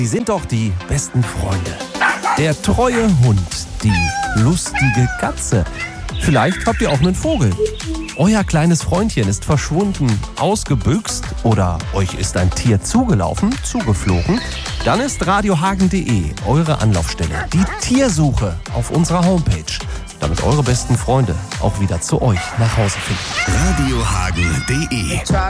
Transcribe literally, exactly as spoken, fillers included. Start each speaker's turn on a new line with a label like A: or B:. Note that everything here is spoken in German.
A: Sie sind doch die besten Freunde. Der treue Hund, die lustige Katze. Vielleicht habt ihr auch einen Vogel. Euer kleines Freundchen ist verschwunden, ausgebüxt oder euch ist ein Tier zugelaufen, zugeflogen. Dann ist radiohagen punkt de eure Anlaufstelle. Die Tiersuche auf unserer Homepage, damit eure besten Freunde auch wieder zu euch nach Hause finden.
B: radiohagen punkt de